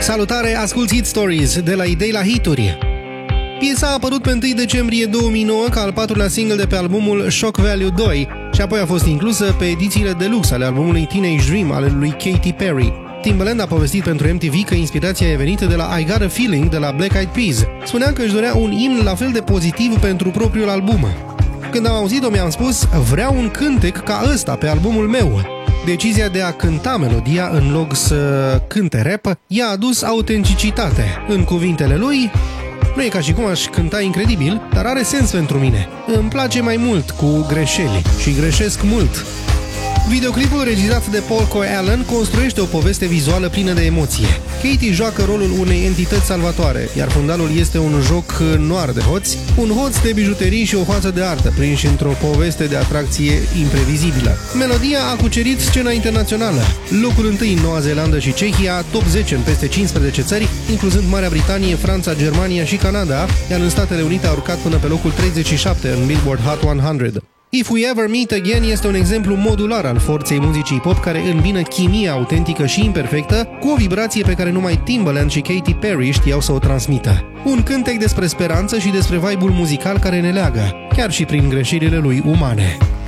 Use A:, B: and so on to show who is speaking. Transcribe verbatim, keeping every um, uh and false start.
A: Salutare, asculți Hit Stories de la idei la hituri. Piesa a apărut pe întâi decembrie două mii nouă ca al patrulea single de pe albumul Shock Value doi și apoi a fost inclusă pe edițiile deluxe ale albumului Teenage Dream ale lui Katy Perry. Timbaland a povestit pentru M T V că inspirația e venită de la I Got a Feeling de la Black Eyed Peas. Spunea că își dorea un imn la fel de pozitiv pentru propriul album. Când am auzit-o mi-am spus, vreau un cântec ca ăsta pe albumul meu. Decizia de a cânta melodia în loc să cânte rap i-a adus autenticitate. În cuvintele lui, nu e ca și cum aș cânta incredibil, dar are sens pentru mine. Îmi place mai mult cu greșeli și greșesc mult. Videoclipul regizat de Paul Coy Allen construiește o poveste vizuală plină de emoție. Katy joacă rolul unei entități salvatoare, iar fundalul este un joc noir de hoți, un hoț de bijuterii și o față de artă, prinși într-o poveste de atracție imprevizibilă. Melodia a cucerit scena internațională, locul întâi în Noua Zeelandă și Cehia, top zece în peste cincisprezece țări, incluzând Marea Britanie, Franța, Germania și Canada, iar în Statele Unite a urcat până pe locul treizeci și șapte în Billboard Hot o sută. If We Ever Meet Again este un exemplu modular al forței muzicii pop care îmbină chimia autentică și imperfectă cu o vibrație pe care numai Timbaland și Katy Perry știau să o transmită. Un cântec despre speranță și despre vibe-ul muzical care ne leagă, chiar și prin greșelile lui umane.